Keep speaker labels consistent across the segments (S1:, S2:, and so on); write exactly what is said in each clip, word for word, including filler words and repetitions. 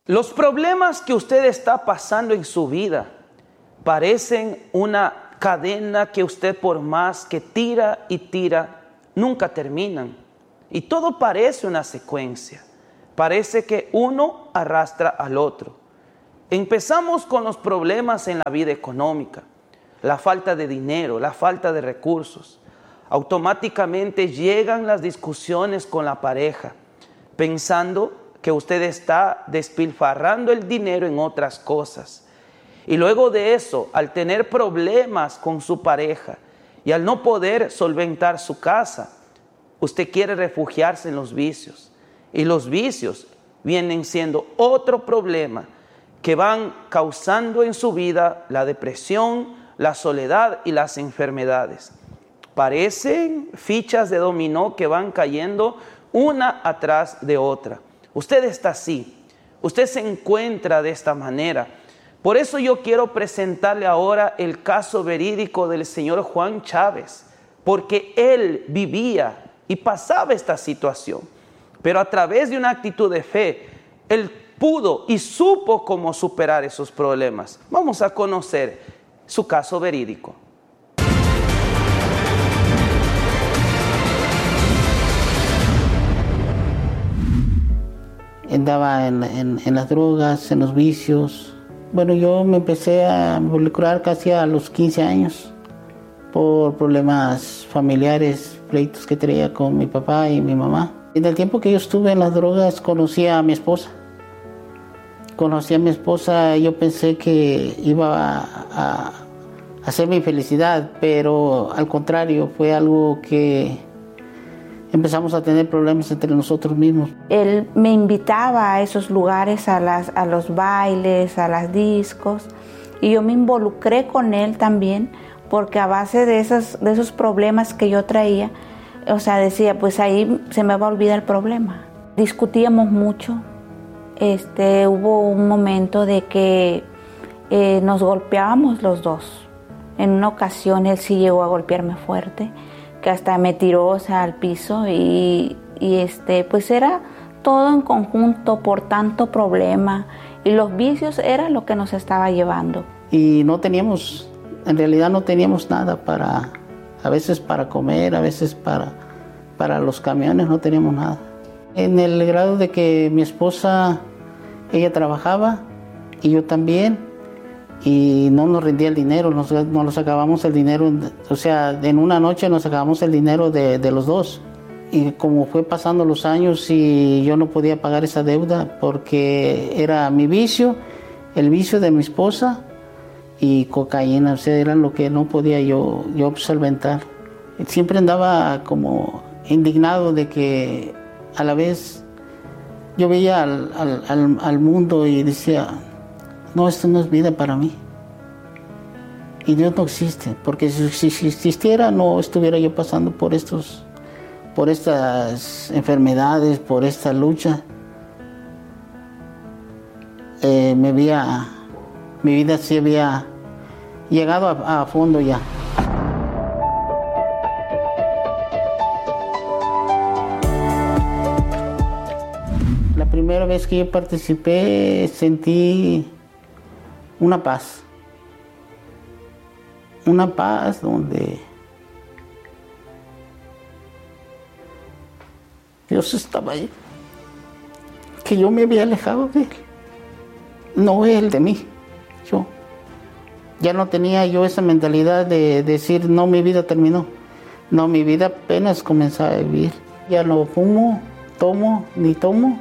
S1: Los problemas que usted está pasando en su vida parecen una cadena que usted, por más que tira y tira, nunca terminan. Y todo parece una secuencia. Parece que uno arrastra al otro. Empezamos con los problemas en la vida económica, la falta de dinero, la falta de recursos. Automáticamente llegan las discusiones con la pareja, pensando que usted está despilfarrando el dinero en otras cosas. Y luego de eso, al tener problemas con su pareja y al no poder solventar su casa, usted quiere refugiarse en los vicios. Y los vicios vienen siendo otro problema que van causando en su vida la depresión, la soledad y las enfermedades. Parecen fichas de dominó que van cayendo una atrás de otra. Usted está así, usted se encuentra de esta manera. Por eso yo quiero presentarle ahora el caso verídico del señor Juan Chávez, porque él vivía y pasaba esta situación, pero a través de una actitud de fe, él pudo y supo cómo superar esos problemas. Vamos a conocer su caso verídico.
S2: Andaba en, en, en las drogas, en los vicios. Bueno, yo me empecé a involucrar casi a los quince años por problemas familiares, pleitos que traía con mi papá y mi mamá. En el tiempo que yo estuve en las drogas conocí a mi esposa. Conocí a mi esposa y yo pensé que iba a, a hacer mi felicidad, pero al contrario, fue algo que empezamos a tener problemas entre nosotros mismos.
S3: Él me invitaba a esos lugares, a, las, a los bailes, a las discos, y yo me involucré con él también, porque a base de esos, de esos problemas que yo traía, o sea, decía, pues ahí se me va a olvidar el problema. Discutíamos mucho. Este, hubo un momento de que eh, nos golpeábamos los dos. En una ocasión él sí llegó a golpearme fuerte, que hasta me tiró, o sea, al piso, y, y este, pues era todo en conjunto por tanto problema, y los vicios era lo que nos estaba llevando.
S2: Y no teníamos, en realidad no teníamos nada para, a veces para comer, a veces para, para los camiones, no teníamos nada. En el grado de que mi esposa, ella trabajaba y yo también, y no nos rendía el dinero, nos, nos acabamos el dinero, o sea, en una noche nos acabamos el dinero de, de los dos. Y como fue pasando los años y yo no podía pagar esa deuda porque era mi vicio, el vicio de mi esposa y cocaína, o sea, era lo que no podía yo, yo solventar. Siempre andaba como indignado de que a la vez yo veía al, al, al, al mundo y decía, no, esto no es vida para mí. Y Dios no existe, porque si, si, si existiera no estuviera yo pasando por estos, por estas enfermedades, por esta lucha. Eh, me había, mi vida sí había llegado a, a fondo ya. La primera vez que yo participé sentí una paz, una paz donde Dios estaba ahí, que yo me había alejado de Él, no Él de mí, yo. Ya no tenía yo esa mentalidad de decir, no, mi vida terminó, no, mi vida apenas comenzaba a vivir. Ya no fumo, tomo, ni tomo,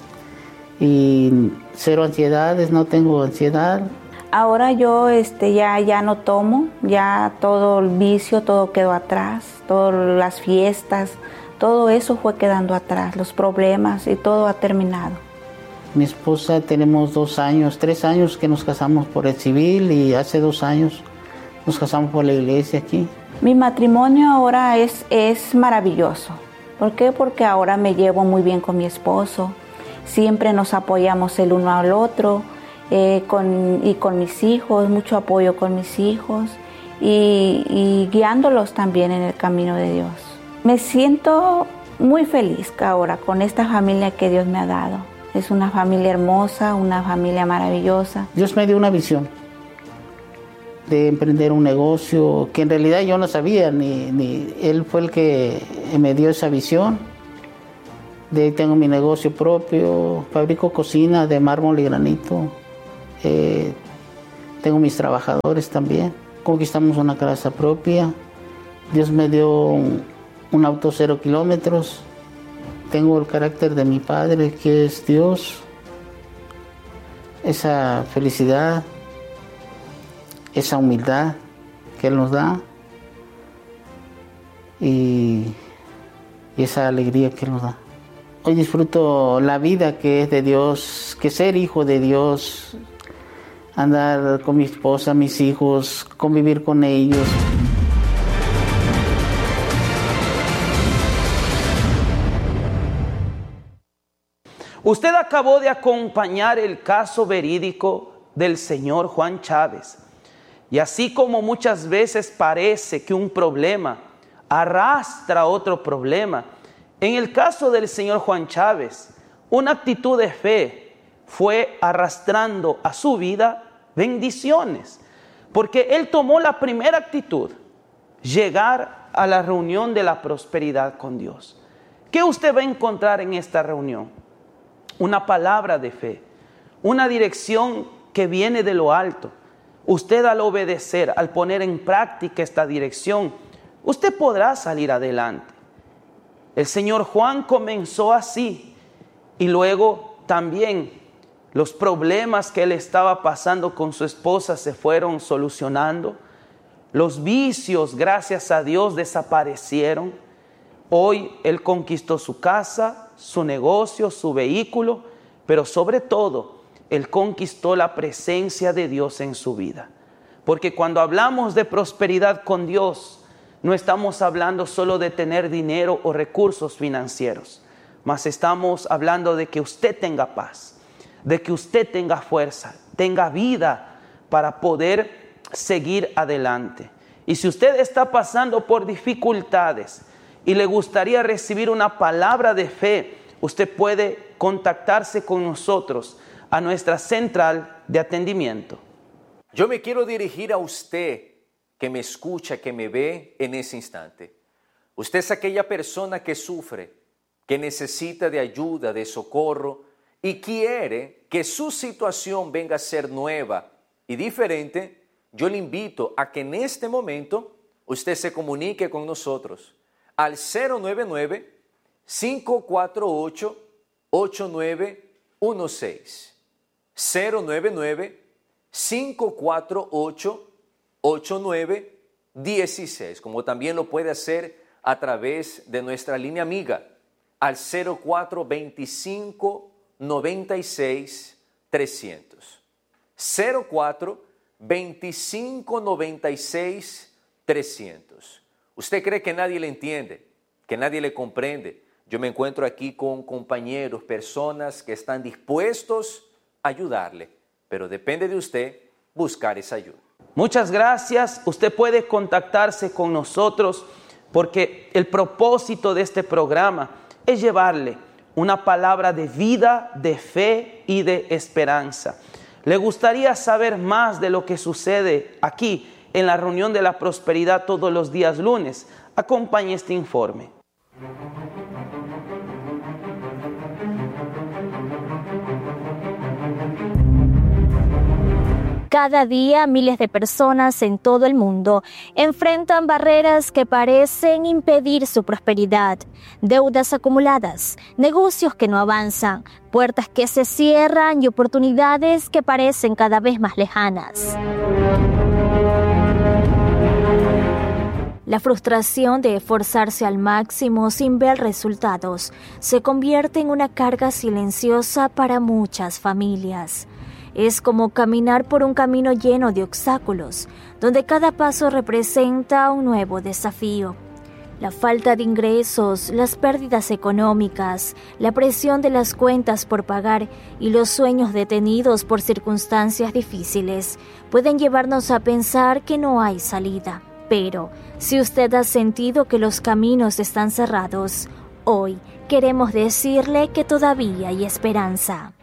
S2: y cero ansiedades, no tengo ansiedad.
S3: Ahora yo este, ya, ya no tomo, ya todo el vicio, todo quedó atrás, todas las fiestas, todo eso fue quedando atrás, los problemas y todo ha terminado.
S2: Mi esposa tenemos dos años, tres años que nos casamos por el civil y hace dos años nos casamos por la iglesia aquí.
S3: Mi matrimonio ahora es, es maravilloso. ¿Por qué? Porque ahora me llevo muy bien con mi esposo, siempre nos apoyamos el uno al otro. Eh, con, y con mis hijos, mucho apoyo con mis hijos y, y guiándolos también en el camino de Dios. Me siento muy feliz ahora con esta familia que Dios me ha dado. Es una familia hermosa, una familia maravillosa.
S2: Dios me dio una visión de emprender un negocio que en realidad yo no sabía, ni, ni Él fue el que me dio esa visión. De ahí tengo mi negocio propio, fabrico cocina de mármol y granito. Eh, tengo mis trabajadores también. Conquistamos una casa propia. Dios me dio un, un auto cero kilómetros. Tengo el carácter de mi padre, que es Dios. Esa felicidad, esa humildad que Él nos da y, y esa alegría que Él nos da. Hoy disfruto la vida que es de Dios, que ser hijo de Dios, andar con mi esposa, mis hijos, convivir con ellos.
S1: Usted acabó de acompañar el caso verídico del señor Juan Chávez. Y así como muchas veces parece que un problema arrastra otro problema, en el caso del señor Juan Chávez, una actitud de fe fue arrastrando a su vida bendiciones. Porque él tomó la primera actitud, llegar a la reunión de la prosperidad con Dios. ¿Qué usted va a encontrar en esta reunión? Una palabra de fe, una dirección que viene de lo alto. Usted al obedecer, al poner en práctica esta dirección, usted podrá salir adelante. El señor Juan comenzó así y luego también los problemas que él estaba pasando con su esposa se fueron solucionando. Los vicios, gracias a Dios, desaparecieron. Hoy él conquistó su casa, su negocio, su vehículo, pero sobre todo, él conquistó la presencia de Dios en su vida. Porque cuando hablamos de prosperidad con Dios, no estamos hablando solo de tener dinero o recursos financieros, mas estamos hablando de que usted tenga paz, de que usted tenga fuerza, tenga vida para poder seguir adelante. Y si usted está pasando por dificultades y le gustaría recibir una palabra de fe, usted puede contactarse con nosotros a nuestra central de atendimiento.
S4: Yo me quiero dirigir a usted que me escucha, que me ve en ese instante. Usted es aquella persona que sufre, que necesita de ayuda, de socorro y quiere que su situación venga a ser nueva y diferente. Yo le invito a que en este momento usted se comunique con nosotros al cero nueve nueve, cinco cuatro ocho, ocho nueve uno seis. cero nueve nueve, cinco cuatro ocho, ocho nueve uno seis. Como también lo puede hacer a través de nuestra línea amiga al cero cuatro veinticinco, noventa y seis, trescientos. cero cuatro veinticinco, noventa y seis, trescientos. ¿Usted cree que nadie le entiende, que nadie le comprende? Yo me encuentro aquí con compañeros, personas que están dispuestos a ayudarle, pero depende de usted buscar esa ayuda.
S1: Muchas gracias. Usted puede contactarse con nosotros porque el propósito de este programa es llevarle una palabra de vida, de fe y de esperanza. ¿Le gustaría saber más de lo que sucede aquí en la reunión de la prosperidad todos los días lunes? Acompañe este informe.
S5: Cada día miles de personas en todo el mundo enfrentan barreras que parecen impedir su prosperidad. Deudas acumuladas, negocios que no avanzan, puertas que se cierran y oportunidades que parecen cada vez más lejanas. La frustración de esforzarse al máximo sin ver resultados se convierte en una carga silenciosa para muchas familias. Es como caminar por un camino lleno de obstáculos, donde cada paso representa un nuevo desafío. La falta de ingresos, las pérdidas económicas, la presión de las cuentas por pagar y los sueños detenidos por circunstancias difíciles pueden llevarnos a pensar que no hay salida. Pero, si usted ha sentido que los caminos están cerrados, Hoy queremos decirle que todavía hay esperanza.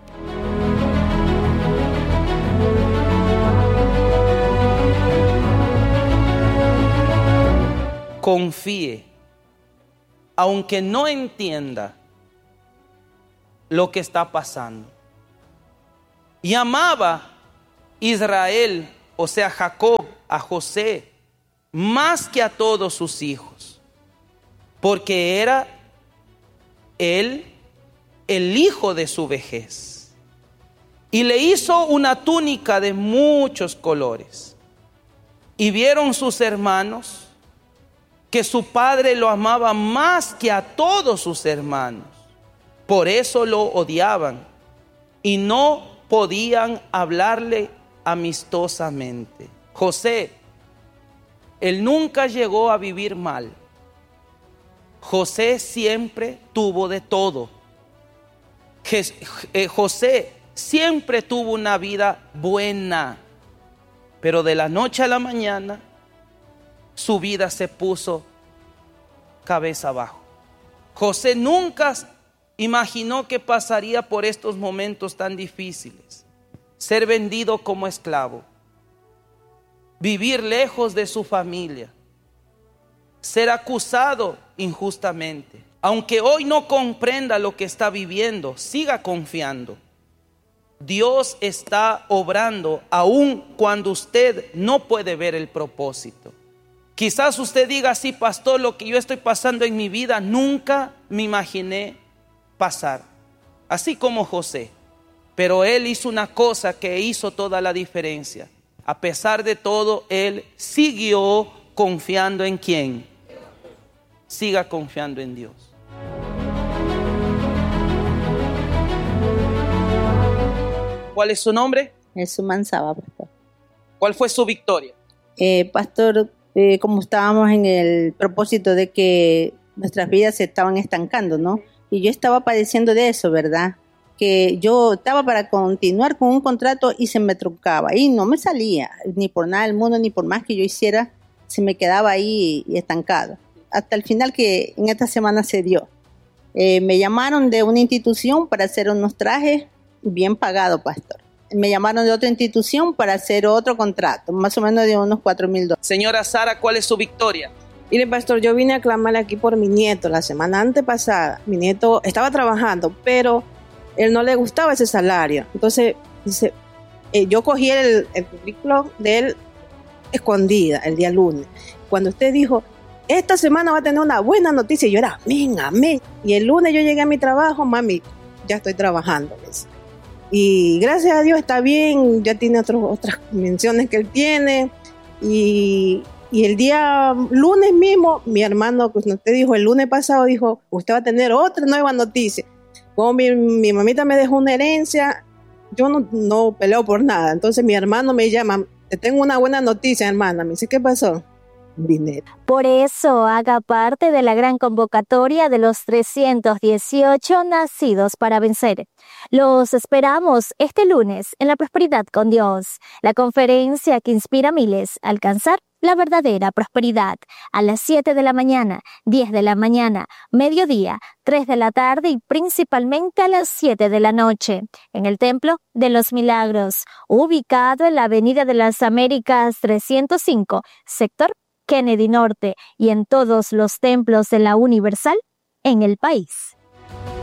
S1: Confíe, aunque no entienda lo que está pasando. Y amaba Israel, o sea Jacob, a José, más que a todos sus hijos, porque era él el hijo de su vejez. Y le hizo una túnica de muchos colores. Y vieron sus hermanos que su padre lo amaba más que a todos sus hermanos. Por eso lo odiaban y no podían hablarle amistosamente. José, él nunca llegó a vivir mal. José siempre tuvo de todo. José siempre tuvo una vida buena, pero de la noche a la mañana su vida se puso cabeza abajo. José nunca imaginó que pasaría por estos momentos tan difíciles. Ser vendido como esclavo, vivir lejos de su familia, ser acusado injustamente. Aunque hoy no comprenda lo que está viviendo, siga confiando. Dios está obrando aun cuando usted no puede ver el propósito. Quizás usted diga, sí, pastor, lo que yo estoy pasando en mi vida nunca me imaginé pasar. Así como José. Pero él hizo una cosa que hizo toda la diferencia. A pesar de todo, él siguió confiando en ¿quién? Siga confiando en Dios. ¿Cuál es su nombre?
S6: Jesús Manzaba, pastor.
S1: ¿Cuál fue su victoria?
S6: Eh, pastor, eh, como estábamos en el propósito de que nuestras vidas se estaban estancando, ¿no? Y yo estaba padeciendo de eso, ¿verdad? Que yo estaba para continuar con un contrato y se me truncaba y no me salía, ni por nada del mundo, ni por más que yo hiciera, se me quedaba ahí estancado. Hasta el final que en esta semana se dio. Eh, me llamaron de una institución para hacer unos trajes bien pagados, pastor. Me llamaron de otra institución para hacer otro contrato, más o menos de unos cuatro mil dólares.
S1: Señora Sara, ¿cuál es su victoria?
S7: Mire, pastor, yo vine a clamarle aquí por mi nieto la semana antepasada. Mi nieto estaba trabajando, pero él no le gustaba ese salario. Entonces, dice, eh, yo cogí el, el currículo de él escondida el día lunes. Cuando usted dijo, esta semana va a tener una buena noticia, yo era, amén, amén. Y el lunes yo llegué a mi trabajo, mami, ya estoy trabajando. Dice. Y gracias a Dios está bien, ya tiene otros, otras menciones que él tiene. Y, y el día lunes mismo, mi hermano, pues usted dijo, el lunes pasado dijo, usted va a tener otra nueva noticia. Como mi, mi mamita me dejó una herencia, yo no, no peleo por nada. Entonces mi hermano me llama, te tengo una buena noticia, hermana. Me dice, ¿qué pasó? Dinero.
S5: Por eso haga parte de la gran convocatoria de los trescientos dieciocho Nacidos para Vencer. Los esperamos este lunes en La Prosperidad con Dios, la conferencia que inspira a miles a alcanzar la verdadera prosperidad, a las siete de la mañana, diez de la mañana, mediodía, tres de la tarde y principalmente a las siete de la noche, en el Templo de los Milagros, ubicado en la Avenida de las Américas trescientos cinco, sector Kennedy Norte, y en todos los templos de la Universal en el país.